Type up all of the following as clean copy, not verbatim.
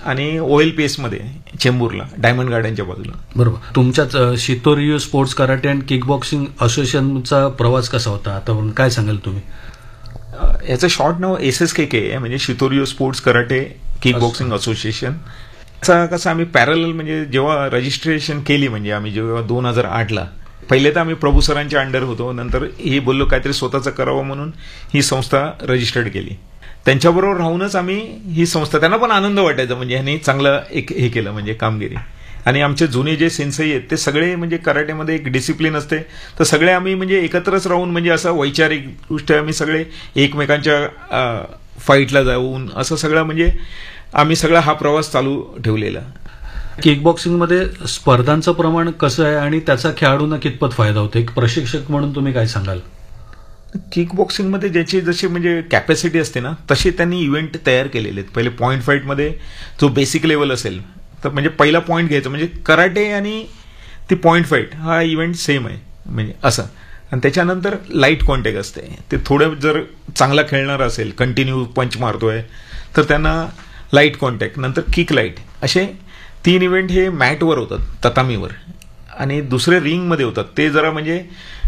आणि OLPS मध्ये चेंबूरला diamond गार्डनच्या बाजूला. बरोबर. तुमच्याच शितोरियो sports karate and kick boxing असोसिएशनचा प्रवास कसा होता आतापर्यंत काय सांगाल तुम्ही? याचं शॉर्ट नाव SSKK आहे, म्हणजे शितोरियो sports karate kick boxing association. कसं आम्ही पॅरल म्हणजे जेव्हा रजिस्ट्रेशन केली, म्हणजे आम्ही जेव्हा 2008ला पहिले तर आम्ही प्रभू सरांच्या अंडर होतो, नंतर ही बोललो काहीतरी स्वतःचं करावं म्हणून ही संस्था रजिस्टर्ड केली. त्यांच्याबरोबर राहूनच आम्ही ही संस्था, त्यांना पण आनंद वाटायचा म्हणजे ह्यांनी चांगलं एक हे केलं म्हणजे कामगिरी. आणि आमचे जुने जे सेन्सई आहेत ते सगळे म्हणजे कराटेमध्ये एक डिसिप्लिन असते, तर सगळे आम्ही म्हणजे एकत्रच राहून म्हणजे असं वैचारिक दृष्ट्या आम्ही सगळे एकमेकांच्या फाईटला जाऊन असं सगळं म्हणजे आम्ही सगळा हा प्रवास चालू ठेवलेला. किक बॉक्सिंगमध्ये स्पर्धांचं प्रमाण कसं आहे आणि त्याचा खेळाडूंना कितपत फायदा होतो? एक प्रशिक्षक म्हणून तुम्ही काय सांगाल? किक बॉक्सिंगमध्ये ज्याची जशी म्हणजे कॅपॅसिटी असते ना तसे त्यांनी इव्हेंट तयार केलेले आहेत. पहिले पॉईंट फाईटमध्ये जो बेसिक लेवल असेल तर म्हणजे पहिला पॉईंट घ्यायचा, म्हणजे कराटे आणि ती पॉईंट फाईट हा इव्हेंट सेम आहे म्हणजे असं. आणि त्याच्यानंतर लाईट कॉन्टॅक्ट असते, ते थोडं जर चांगला खेळणार असेल, कंटिन्यू पंच मारतोय तर त्यांना लाईट कॉन्टॅक्ट, नंतर किक लाईट, असे 3 इव्हेंट हे मॅटवर होतात ततामीवर. आणि दुसरे रिंगमध्ये होतात, ते जरा म्हणजे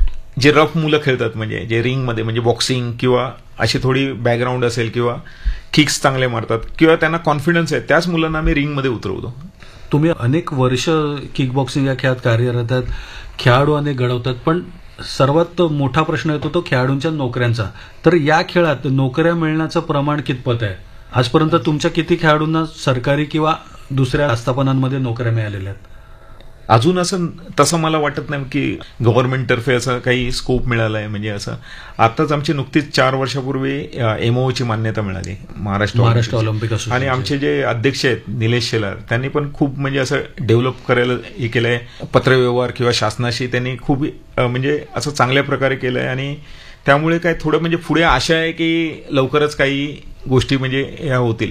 जे रफ मुलं खेळतात म्हणजे जे रिंगमध्ये म्हणजे बॉक्सिंग किंवा अशी थोडी बॅकग्राऊंड असेल किंवा किक्स चांगले मारतात किंवा त्यांना कॉन्फिडन्स आहे, त्याच मुलांना आम्ही रिंगमध्ये उतरवतो. तुम्ही अनेक वर्ष किक बॉक्सिंग या खेळात कार्यरत आहात, खेळाडू अनेक घडवतात, पण सर्वात मोठा प्रश्न येतो तो खेळाडूंच्या नोकऱ्यांचा. तर या खेळात नोकऱ्या मिळण्याचं प्रमाण कितपत आहे? आजपर्यंत तुमच्या किती खेळाडूंना सरकारी किंवा दुसऱ्या आस्थापनांमध्ये नोकऱ्या मिळालेल्या आहेत? अजून असं तसं मला वाटत नाही की गव्हर्नमेंटतर्फे असं काही स्कोप मिळाला आहे. म्हणजे असं आताच आमची नुकतीच 4 वर्षापूर्वी MOOची मान्यता मिळाली, महाराष्ट्र ऑलिम्पिक असोसिएशन. आणि आमचे जे अध्यक्ष आहेत निलेश शेलार, त्यांनी पण खूप म्हणजे असं डेव्हलप करायला हे केलं आहे. पत्रव्यवहार किंवा शासनाशी त्यांनी खूप म्हणजे असं चांगल्या प्रकारे केलं आहे. आणि त्यामुळे काय थोडं म्हणजे पुढे आशा आहे की लवकरच काही गोष्टी म्हणजे या होतील.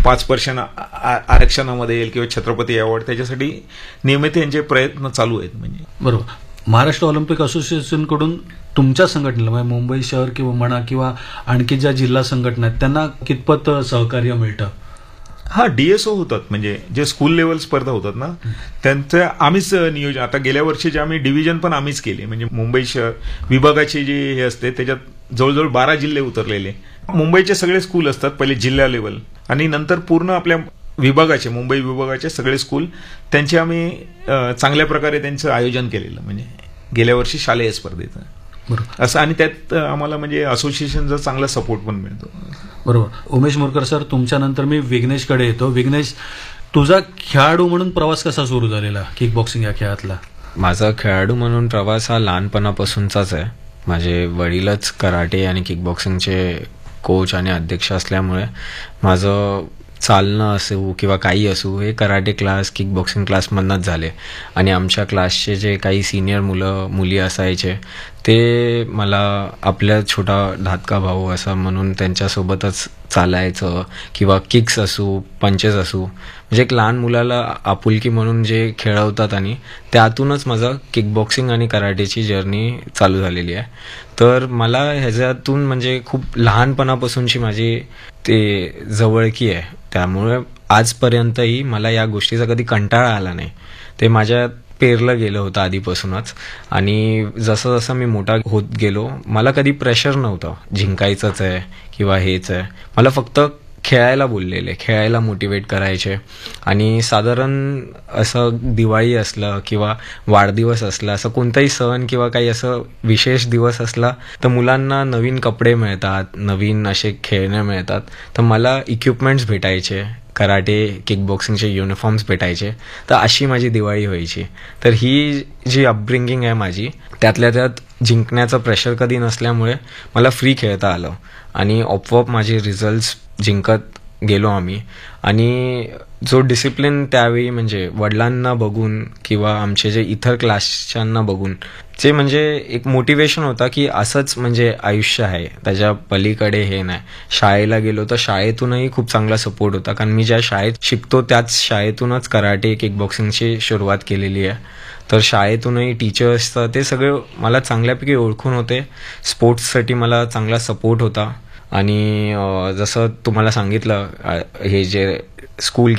5% आरक्षणामध्ये येईल किंवा छत्रपती अवॉर्ड, त्याच्यासाठी नियमित यांचे प्रयत्न चालू आहेत. म्हणजे बरोबर. महाराष्ट्र ऑलिम्पिक असोसिएशनकडून तुमच्या संघटनेला म्हणजे मुंबई शहर किंवा म्हणा किंवा आणखी ज्या जिल्हा संघटना आहेत त्यांना कितपत सहकार्य मिळतं? हा, DSO होतात म्हणजे जे स्कूल लेवल स्पर्धा होतात ना त्यांचं आम्हीच नियोजन, आता गेल्या वर्षी जे आम्ही डिव्हिजन पण आम्हीच केले. म्हणजे मुंबई शहर विभागाचे जे हे असते त्याच्यात जवळजवळ 12 जिल्हे उतरलेले. मुंबईचे सगळे स्कूल असतात पहिले जिल्हा लेवल, आणि नंतर पूर्ण आपल्या विभागाचे मुंबई विभागाचे सगळे स्कूल त्यांचे आम्ही चांगल्या प्रकारे त्यांचं आयोजन केलेलं म्हणजे गेल्या वर्षी शालेय स्पर्धेचं. बरोबर. असं, आणि त्यात आम्हाला म्हणजे असोसिएशनचा चांगला सपोर्ट पण मिळतो. बरोबर. उमेश मोरकर सर, तुमच्यानंतर मी विघ्नेशकडे येतो. विघ्नेश, तुझा खेळाडू म्हणून प्रवास कसा सुरू झालेला किक बॉक्सिंग या खेळातला? माझा खेळाडू म्हणून प्रवास हा लहानपणापासूनचाच आहे. माझे वडीलच कराटे आणि किक बॉक्सिंगचे कोच आणि अध्यक्ष असल्यामुळे माझं चालणं असो किंवा काही असो हे कराटे क्लास किक बॉक्सिंग क्लासमधनंच झाले. आणि आमच्या क्लासचे जे काही सिनियर मुली असायचे ते मला आपल्या छोटा धाकटा भाऊ असं म्हणून त्यांच्यासोबतच चालायचं, किंवा किक्स असू पंचेस असू, म्हणजे एक लहान मुलाला आपुलकी म्हणून जे खेळवतात, आणि त्यातूनच माझं किक बॉक्सिंग आणि कराटेची जर्नी चालू झालेली आहे. तर मला ह्याच्यातून म्हणजे खूप लहानपणापासूनची माझी ते जवळकी आहे, त्यामुळे आजपर्यंतही मला या गोष्टीचा कधी कंटाळा आला नाही. ते माझ्यात पेरलं गेलं होतं आधीपासूनच. आणि जसं जसं मी मोठा होत गेलो मला कधी प्रेशर नव्हतं जिंकायचंच आहे किंवा हेच आहे. मला फक्त खेळायला बोललेले, खेळायला मोटिवेट करायचे. आणि साधारण असं दिवाळी असलं किंवा वाढदिवस असला, असं कोणताही सण किंवा काही असं विशेष दिवस असला तर मुलांना नवीन कपडे मिळतात, नवीन असे खेळणे मिळतात. तर मला इक्विपमेंट्स भेटायचे, कराटे किक बॉक्सिंगचे युनिफॉर्म्स भेटायचे. तर अशी माझी दिवाळी व्हायची. तर ही जी अपब्रिंगिंग आहे माझी, त्यातल्या त्यात जिंकण्याचं प्रेशर कधी नसल्यामुळे मला फ्री खेळता आलं आणि आपोआप माझे रिझल्ट्स जिंकत गेलो आम्ही. आणि जो डिसिप्लिन त्यावेळी म्हणजे वडिलांना बघून किंवा आमचे जे इतर क्लासच्यांना बघून जे म्हणजे एक मोटिवेशन होता की असंच म्हणजे आयुष्य आहे, त्याच्या पलीकडे हे नाही. शाळेला गेलो तर शाळेतूनही खूप चांगला सपोर्ट होता, कारण मी ज्या शाळेत शिकतो त्याच शाळेतूनच कराटे किक बॉक्सिंगची सुरुवात केलेली आहे. तर शाळेतूनही टीचर्स ते सगळे मला चांगल्यापैकी ओळखून होते. स्पोर्ट्ससाठी मला चांगला सपोर्ट होता. आणि जसं तुम्हाला सांगितलं हे जे स्कूल